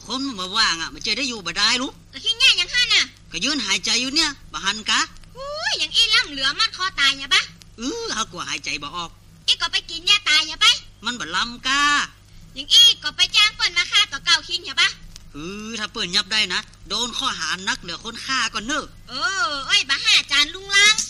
คนมาว่างอ่ะมันจะได้อยู่บ่ได้ลูกก็ขี้แง่อย่างหั่นน่ะก็ยืนหายใจอยู่เนี่ยบ่หันกะหูยอย่างอีล่ำเหลือมัดคอตายเนี่ยปะเฮากลัวหายใจบ่ออกอีก็ไปกินยาตายเนี่ยปะมันบ่ล้ำกะอย่างอีก็ไปจ้างเปิ้นมาฆ่าต่อเก่าคิงเนี่ยปะถ้าเปิ้นยับได้นะโดนข้อหานักเหลือคนฆ่าก่อนเนอะเอ้ยบ่หาจานลุงลัง